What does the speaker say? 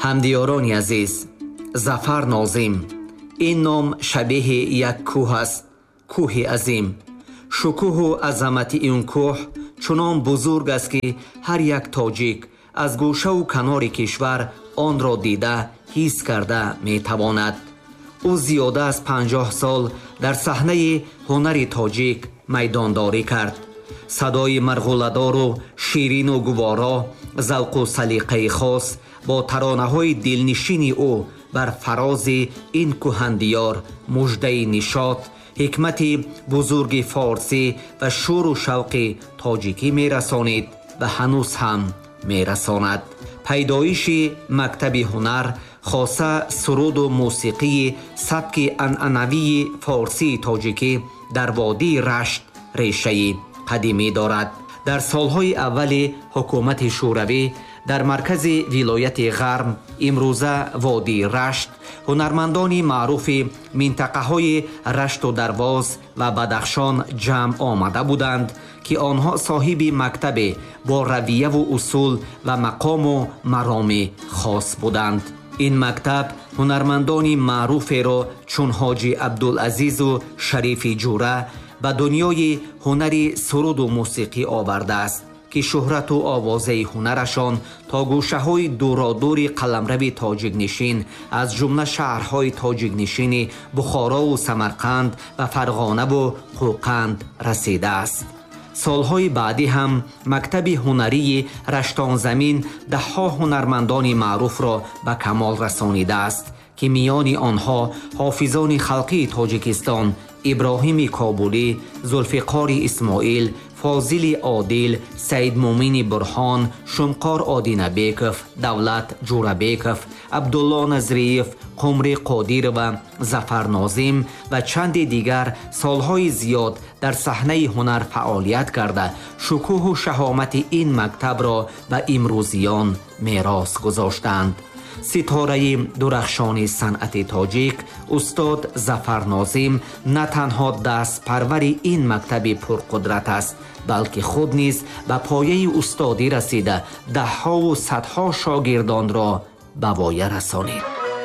ҳамдиёрони азиз, Зафар Нозим. ин ном шабеҳи як кӯҳ аст, кӯҳи азим. шукӯҳу азамати ин кӯҳ чунон бузург аст, ки ҳар як тоҷик аз гӯшаву канори кишвар онро дида ҳис карда метавонад. ӯ зиёда аз 50 сол дар саҳнаи ҳунари тоҷик майдондорӣ кард. садои марғуладору ширину гуворо, завқу салиқаи хос бо таронаҳои дилнишини ӯ бар фарози ин кӯҳандиёр муждаи нишот, ҳикмати бузурги форсӣ ва шӯру шавқи тоҷикӣ мерасонид ва ҳанӯз ҳам мерасонад. пайдоиши мактаби ҳунар хоса суруду мусиқии сабки анъанавии форсии тоҷикӣ дар водии Рашт решаи қадимӣ дорад. дар солҳои аввали ҳукумати шӯравӣ дар маркази вилояти Ғарм, имрӯза водии Рашт, ҳунармандони маъруфи минтақаҳои Рашту Дарвоз ва Бадахшон ҷамъ омада буданд, ки онҳо соҳиби мактабе бо равияву усул ва мақому мароми хос буданд. ин мактаб ҳунармандони маъруферо чун ҳоҷи Абдулазизу Шарифи Ҷура ба дунёи ҳунари суруду мусиқӣ овардааст, ки шӯҳрату овозаи ҳунарашон то гӯшаҳои дуродури қаламрави тоҷикнишин аз ҷумла шаҳрҳои тоҷикнишини Бухорову Самарқанд ва Фарғонаву Қӯқанд расидааст. солҳои баъдӣ ҳам мактаби ҳунарии Раштонзамин даҳҳо ҳунармандони маъруфро ба камол расонидааст, ки миёни онҳо ҳофизони халқии Тоҷикистон Иброҳими Кобулӣ, Зулфиқори Исмоил, Фозили Одил, Саидмумини Бурҳон, Шумқор Одинабеков, Давлат Ҷурабеков, Абдулло Назриев, Қумри Қодирова, Зафар Нозим ва чанди дигар солҳои зиёд дар саҳнаи ҳунар фаъолият карда шукӯҳу шаҳомати ин мактабро ба имрӯзиён мерос гузоштанд. ситораи дурахшони санъати тоҷик устод Зафар Нозим на танҳо дастпарвари ин мактаби пурқудрат аст, балки худ низ ба пояи устодӣ расида даҳҳову садҳо шогирдонро ба воя расонид.